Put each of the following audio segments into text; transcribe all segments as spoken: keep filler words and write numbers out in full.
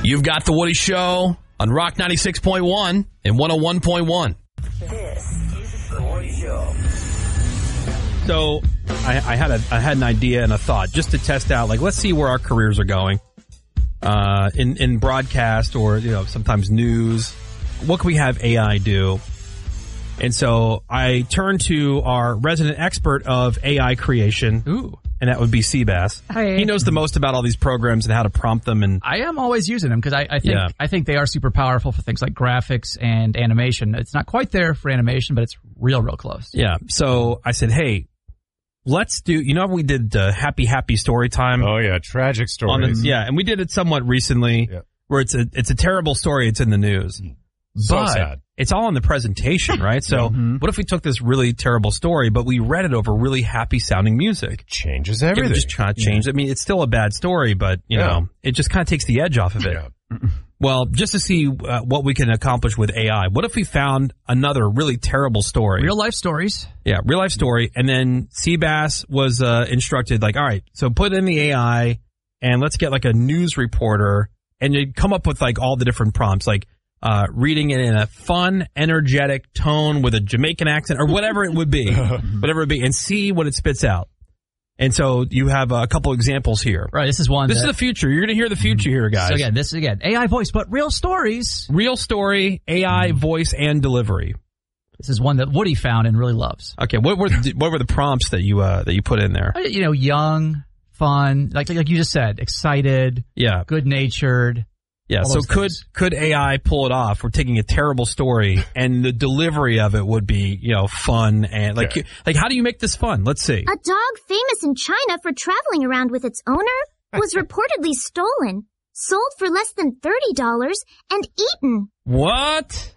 You've got The Woody Show on Rock ninety-six point one and one oh one point one. This is The Woody Show. So I, I had a I had an idea and a thought just to test out, like, let's see where our careers are going uh, in in broadcast or, you know, sometimes news. What can we have A I do? And so I turned to our resident expert of A I creation. Ooh. And that would be Seabass. Hi. He knows the most about all these programs and how to prompt them. And I am always using them because I, I think Yeah. I think they are super powerful for things like graphics and animation. It's not quite there for animation, but it's real, real close. yeah, so I said, hey, let's do, you know, how we did uh, Happy Happy Story Time? Oh, yeah. Tragic on the, stories. yeah, and we did it somewhat recently Yeah. where it's a it's a terrible story. It's in the news. So but sad. it's all in the presentation, right? So what if we took this really terrible story, but we read it over really happy sounding music? Changes It everything. would just kind of change. I mean, it's still a bad story, but, you Yeah. know, it just kind of takes the edge off of it. Yeah. Well, just to see uh, what we can accomplish with A I, what if we found another really terrible story? Real life stories. Yeah, real life story. And then Seabass was uh, instructed, like, all right, so put in the A I and let's get like a news reporter and you'd come up with like all the different prompts, like uh, reading it in a fun, energetic tone with a Jamaican accent or whatever it would be, whatever it would be, and see what it spits out. And so you have a couple examples here. Right. This is one. This that, is the future. You're going to hear the future here, guys. So again, this again, A I voice, but real stories. Real story, A I voice, and delivery. This is one that Woody found and really loves. Okay, what were the, what were the prompts that you uh, that you put in there? You know, young, fun, like like you just said, excited, Yeah, good natured. yeah. all So those could things. could A I pull it off? We're taking a terrible story, and the delivery of it would be, you know, fun and like Okay. like how do you make this fun? Let's see. A dog famous in China for traveling around with its owner was reportedly stolen, sold for less than thirty dollars, and eaten. What?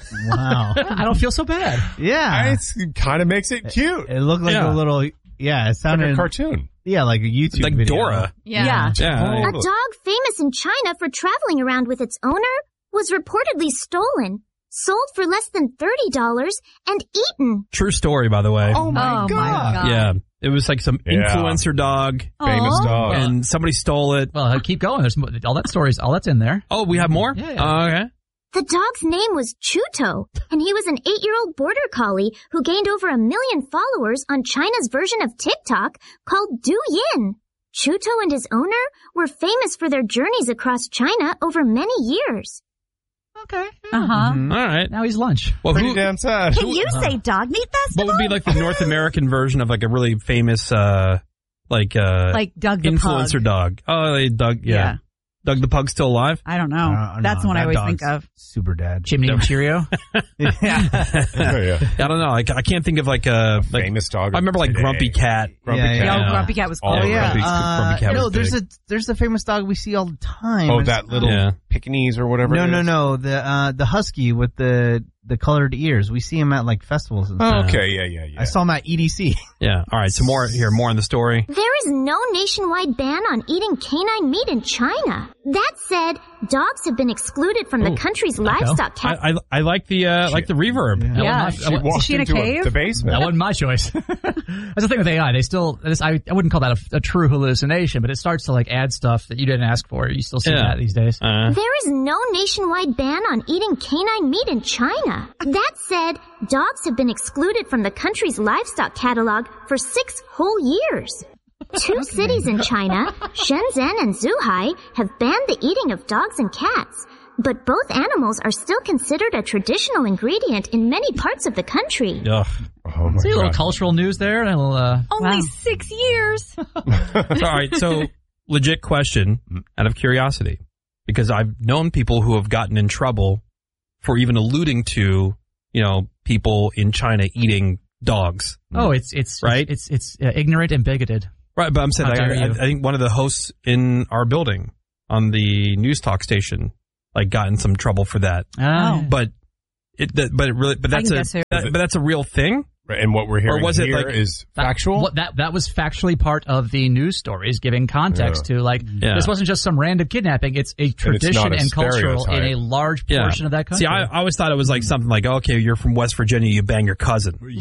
Wow. I don't feel so bad. Yeah. It kind of makes it cute. It looked like Yeah. a little, yeah, it Like sounded, a cartoon. yeah, like a YouTube Like video. Dora? Yeah. Yeah. A dog famous in China for traveling around with its owner was reportedly stolen, sold for less than thirty dollars, and eaten. True story, by the way. Oh, my Oh, God. my God. Yeah, it was like some Yeah. influencer dog, Famous Aw. dog. and somebody stole it. Well, keep going. There's mo- all that stories. All that's in there. Oh, we have more? Yeah, yeah. Oh, okay. The dog's name was Chuto, and he was an eight-year-old border collie who gained over a million followers on China's version of TikTok called Douyin. Chuto and his owner were famous for their journeys across China over many years. Okay. Uh huh. All right. Now he's lunch. Well, Pretty who, damn sad. Can you say dog meat what festival? would be like the North American version of like a really famous, uh, like, uh, Like Doug the influencer Pug. dog? Oh, they- Doug, yeah. Yeah. Doug the Pug's still alive? I don't know. Uh, That's no, the one I that always dog's think of. Super dad. Chimney and Cheerio. yeah. Oh, yeah. I don't know. I, I can't think of like a, like, Famous dog. I remember like today. Grumpy Cat. Grumpy Yeah, Cat. yeah. Oh, Grumpy Cat was cool. All Oh, yeah. Grumpy- Uh, Grumpy Cat no, was there's big. a there's a famous dog we see all the time. Oh, It's- that little Yeah. Pekingese or whatever. No, it no, is? no. The uh, the husky with the the colored ears. We see him at like festivals and stuff. Oh, okay, yeah, yeah, yeah. I saw him at E D C. Yeah. All right. So more here, more on the story. There is no nationwide ban on eating canine meat in China. That said, dogs have been excled from the Ooh, country's there you go. livestock I, cat. I, I like the, uh, like the reverb. That Yeah. wasn't She my- walked Is she in a into cave? the basement. That wasn't my choice. That's the thing with A I. They still, this, I, I wouldn't call that a, a true hallucination, but it starts to like add stuff that you didn't ask for. You still see Yeah. that these days. Uh, There is no nationwide ban on eating canine meat in China. That said, dogs have been excluded from the country's livestock catalog for six whole years. Two cities in China, Shenzhen and Zhuhai, have banned the eating of dogs and cats. But both animals are still considered a traditional ingredient in many parts of the country. ugh. Oh, my See a little God. cultural news there. And a little, uh, Only wow. six years. All right. So legit question out of curiosity, because I've known people who have gotten in trouble for even alluding to, you know, people in China eating dogs. Oh, it's, it's, Right? It's, it's, uh, ignorant and bigoted. Right. But I'm saying, How I, dare I, you. I think one of the hosts in our building on the news talk station, like, got in some trouble for that. Oh. But it, that, but it really, but I that's can a, guess who. that, but that's a real thing. Right, and what we're hearing Or was it here like- is That- factual. What, that that was factually part of the news stories, giving context to like Yeah. this wasn't just some random kidnapping. It's a not tradition a and cultural in stereotype. a large Yeah. portion of that country. See, I, I always thought it was like something like, okay, you're from West Virginia, you bang your cousin. Yeah. Right.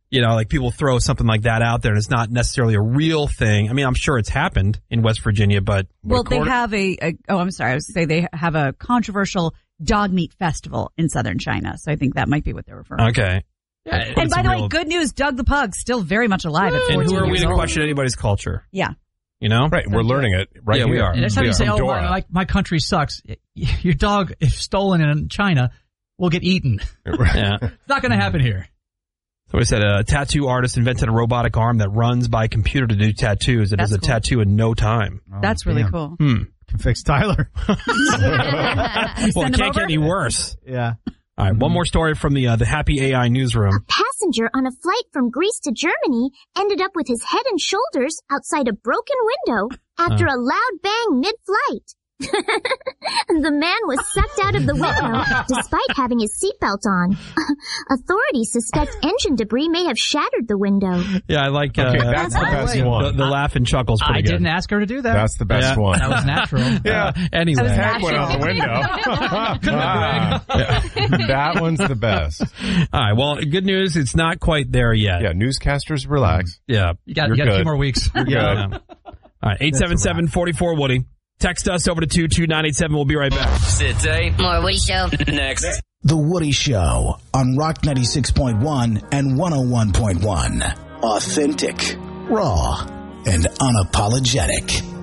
you know, like people throw something like that out there and it's not necessarily a real thing. I mean, I'm sure it's happened in West Virginia, but. Well, they have a, a, oh, I'm sorry. I was going to say they have a controversial dog meat festival in southern China. So I think that might be what they're referring to. Okay. Yeah, and by the way, good news, Doug the Pug still very much alive at fourteen And who are we years to old. question anybody's culture? Yeah. You know? Right. We're learning it right Yeah, here. we are. And next time We you are. say, From oh, Dora. my, my, my country sucks, your dog, if stolen in China, will get eaten. Yeah. It's not going to happen here. So I said a tattoo artist invented a robotic arm that runs by computer to do tattoos. It That's does a cool. tattoo in no time. Oh, That's really damn. cool. Hmm. Can fix Tyler. Well, Send it him can't over? get any worse. Yeah. All right, one more story from the uh, the Happy A I newsroom. Passenger on a flight from Greece to Germany ended up with his head and shoulders outside a broken window after a loud bang mid-flight. The man was sucked out of the window despite having his seatbelt on. Authorities suspect engine debris may have shattered the window. Yeah, I like uh, Okay, that's the best the, one. the laugh and chuckles pretty I good. didn't ask her to do that. That's the best Yeah. one. That was natural. Yeah. Uh, anyway. That was Head went out the window. Ah, that one's the best. All right, well, good news, it's not quite there yet. Yeah, newscasters, relax. Yeah. You got, You're you got a few good. more weeks. You're Yeah. good. All right, eight seven seven, four four, Woody. Text us over to two two nine eight seven. We'll be right back. Today, More Woody Show. next. The Woody Show on Rock ninety-six point one and one oh one point one. Authentic, raw, and unapologetic.